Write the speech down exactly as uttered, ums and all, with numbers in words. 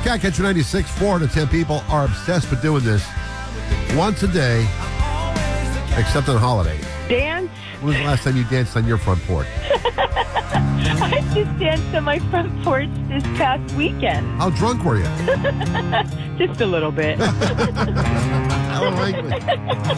Cat Catcher ninety-six, four to ten people are obsessed with doing this once a day, except on holidays. Dance? When was the last time you danced on your front porch? I just danced on my front porch this past weekend. How drunk were you? Just a little bit. How language.